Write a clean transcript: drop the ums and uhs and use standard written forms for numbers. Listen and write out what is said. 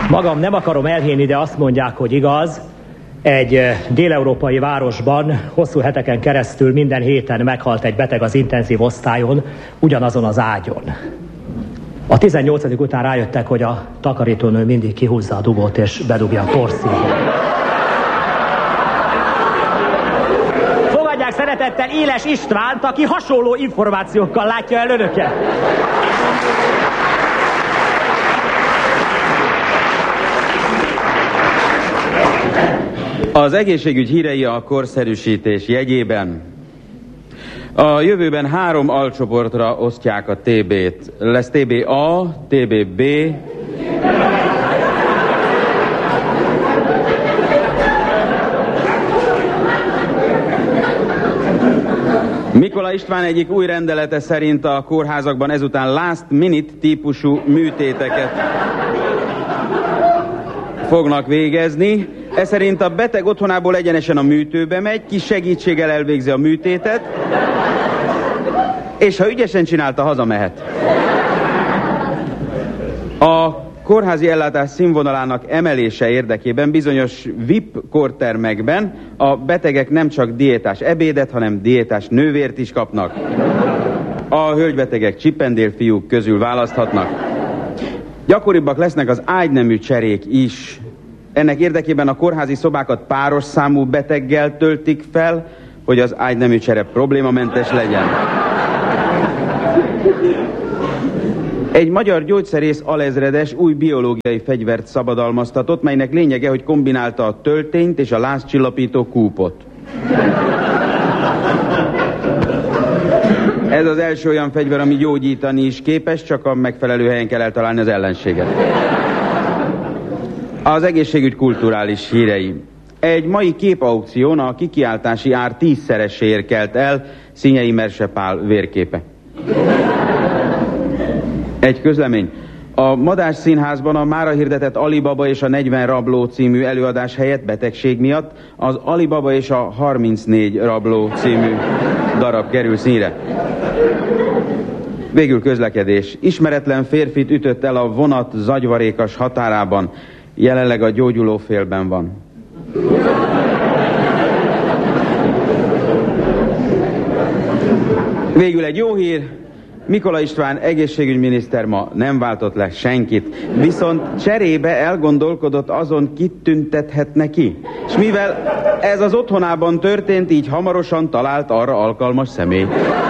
Magam nem akarom elhinni, de azt mondják, hogy igaz. Egy déleurópai városban hosszú heteken keresztül minden héten meghalt egy beteg az intenzív osztályon, ugyanazon az ágyon. A 18. után rájöttek, hogy a takarítónő mindig kihúzza a dugót és bedugja a porszívót. Fogadják szeretettel Éles Istvánt, aki hasonló információkkal látja el önöket. Az egészségügy hírei a korszerűsítés jegyében. A jövőben 3 alcsoportra osztják a TB-t. Lesz TB-A, TB-B... Mikola István egyik új rendelete szerint a kórházakban ezután last minute típusú műtéteket fognak végezni. Ez szerint a beteg otthonából egyenesen a műtőbe megy, kis segítséggel elvégzi a műtétet, és ha ügyesen csinálta, hazamehet. A kórházi ellátás színvonalának emelése érdekében bizonyos VIP kórtermekben a betegek nem csak diétás ebédet, hanem diétás nővért is kapnak. A hölgybetegek Csippendél-fiúk közül választhatnak. Gyakoribbak lesznek az ágynemű cserék is. Ennek érdekében a kórházi szobákat páros számú beteggel töltik fel, hogy az ágynemű csere problémamentes legyen. Egy magyar gyógyszerész alezredes új biológiai fegyvert szabadalmaztatott, melynek lényege, hogy kombinálta a töltényt és a lázcsillapító kúpot. Ez az első olyan fegyver, ami gyógyítani is képes, csak a megfelelő helyen kell eltalálni az ellenséget. Az egészségügy kulturális hírei. Egy mai képaukción a kikiáltási ár 10-szereséért kelt el Szinyei Merse Pál vérképe. Egy közlemény. A Madás Színházban a mára hirdetett Alibaba és a 40 rabló című előadás helyett betegség miatt az Alibaba és a 34 rabló című darab kerül színre. Végül közlekedés. Ismeretlen férfit ütött el a vonat Zagyvarékas határában. Jelenleg a gyógyulófélben van. Végül egy jó hír. Mikola István egészségügyminiszter ma nem váltott le senkit, viszont cserébe elgondolkodott azon, kit tüntethetne ki. És mivel ez az otthonában történt, így hamarosan talált arra alkalmas személyt.